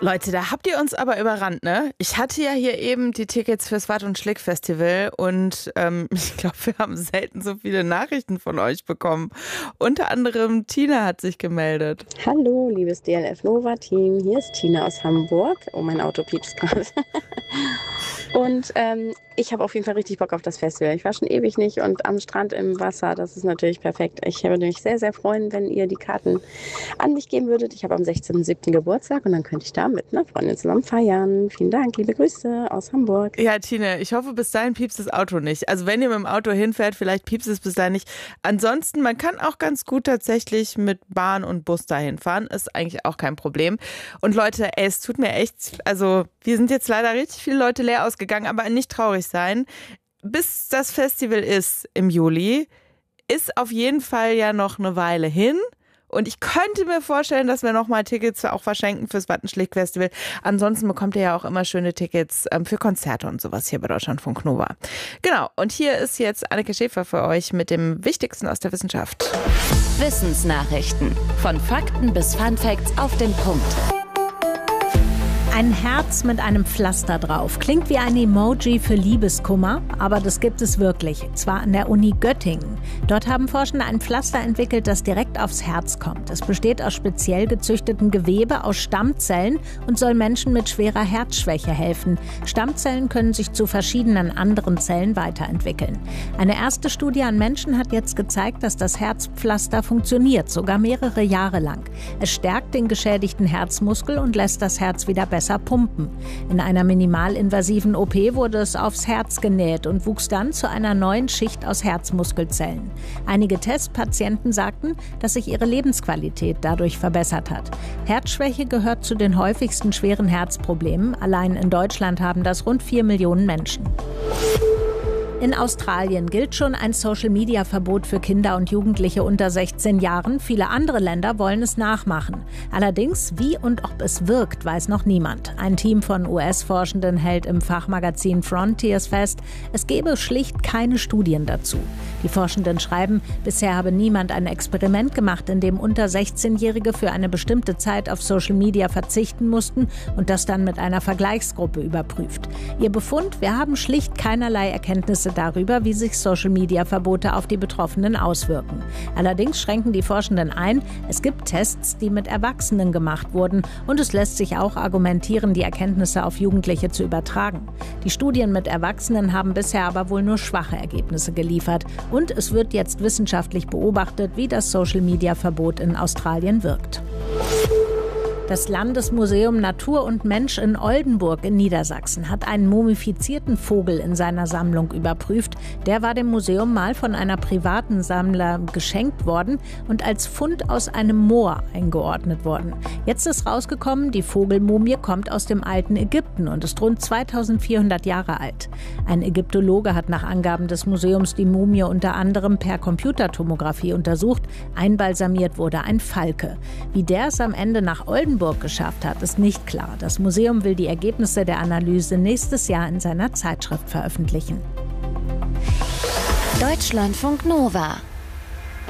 Leute, da habt ihr uns aber überrannt, ne? Ich hatte ja hier eben die Tickets fürs Watt und Schlick Festival und ich glaube, wir haben selten so viele Nachrichten von euch bekommen. Unter anderem Tina hat sich gemeldet. Hallo, liebes DLF Nova Team, hier ist Tina aus Hamburg. Oh, mein Auto piepst gerade. Und ich habe auf jeden Fall richtig Bock auf das Festival. Ich war schon ewig nicht und am Strand im Wasser, das ist natürlich perfekt. Ich würde mich sehr, sehr freuen, wenn ihr die Karten an mich geben würdet. Ich habe am 16.07. Geburtstag und dann könnte ich da mit einer Freundin zusammen feiern. Vielen Dank, liebe Grüße aus Hamburg. Ja, Tina, ich hoffe, bis dahin piepst das Auto nicht. Also wenn ihr mit dem Auto hinfährt, vielleicht piepst es bis dahin nicht. Ansonsten, man kann auch ganz gut tatsächlich mit Bahn und Bus dahin fahren. Ist eigentlich auch kein Problem. Und Leute, es tut mir echt, also wir sind jetzt leider richtig viele Leute leer ausgegangen, aber nicht traurig sein. Bis das Festival ist im Juli, ist auf jeden Fall ja noch eine Weile hin. Und ich könnte mir vorstellen, dass wir nochmal Tickets auch verschenken fürs Watt und Schlick Festival. Ansonsten bekommt ihr ja auch immer schöne Tickets für Konzerte und sowas hier bei Deutschlandfunk Nova. Genau, und hier ist jetzt Anneke Schäfer für euch mit dem Wichtigsten aus der Wissenschaft. Wissensnachrichten. Von Fakten bis Funfacts auf den Punkt. Ein Herz mit einem Pflaster drauf. Klingt wie ein Emoji für Liebeskummer, aber das gibt es wirklich. Zwar an der Uni Göttingen. Dort haben Forschende ein Pflaster entwickelt, das direkt aufs Herz kommt. Es besteht aus speziell gezüchtetem Gewebe aus Stammzellen und soll Menschen mit schwerer Herzschwäche helfen. Stammzellen können sich zu verschiedenen anderen Zellen weiterentwickeln. Eine erste Studie an Menschen hat jetzt gezeigt, dass das Herzpflaster funktioniert, sogar mehrere Jahre lang. Es stärkt den geschädigten Herzmuskel und lässt das Herz wieder besser pumpen. In einer minimalinvasiven OP wurde es aufs Herz genäht und wuchs dann zu einer neuen Schicht aus Herzmuskelzellen. Einige Testpatienten sagten, dass sich ihre Lebensqualität dadurch verbessert hat. Herzschwäche gehört zu den häufigsten schweren Herzproblemen. Allein in Deutschland haben das rund 4 Millionen Menschen. In Australien gilt schon ein Social-Media-Verbot für Kinder und Jugendliche unter 16 Jahren. Viele andere Länder wollen es nachmachen. Allerdings, wie und ob es wirkt, weiß noch niemand. Ein Team von US-Forschenden hält im Fachmagazin Frontiers fest, es gebe schlicht keine Studien dazu. Die Forschenden schreiben, bisher habe niemand ein Experiment gemacht, in dem unter 16-Jährige für eine bestimmte Zeit auf Social-Media verzichten mussten und das dann mit einer Vergleichsgruppe überprüft. Ihr Befund, wir haben schlicht keinerlei Erkenntnisse darüber, wie sich Social-Media-Verbote auf die Betroffenen auswirken. Allerdings schränken die Forschenden ein, es gibt Tests, die mit Erwachsenen gemacht wurden und es lässt sich auch argumentieren, die Erkenntnisse auf Jugendliche zu übertragen. Die Studien mit Erwachsenen haben bisher aber wohl nur schwache Ergebnisse geliefert und es wird jetzt wissenschaftlich beobachtet, wie das Social-Media-Verbot in Australien wirkt. Das Landesmuseum Natur und Mensch in Oldenburg in Niedersachsen hat einen mumifizierten Vogel in seiner Sammlung überprüft. Der war dem Museum mal von einer privaten Sammler geschenkt worden und als Fund aus einem Moor eingeordnet worden. Jetzt ist rausgekommen, die Vogelmumie kommt aus dem alten Ägypten und ist rund 2400 Jahre alt. Ein Ägyptologe hat nach Angaben des Museums die Mumie unter anderem per Computertomographie untersucht. Einbalsamiert wurde ein Falke. Wie der es am Ende nach Oldenburg geschafft hat, ist nicht klar. Das Museum will die Ergebnisse der Analyse nächstes Jahr in seiner Zeitschrift veröffentlichen. Deutschlandfunk Nova.